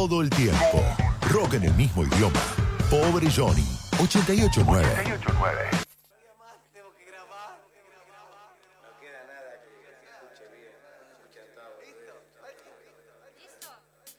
todo el tiempo. Rock en el mismo idioma. Pobre Johnny. 88.9.